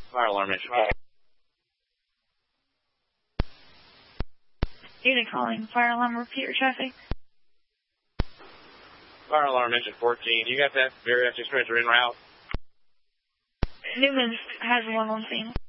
Fire alarm engine. Unit calling. Fire alarm, repeat your traffic. Fire alarm engine 14. You got that various experience en route? Newman has one on scene.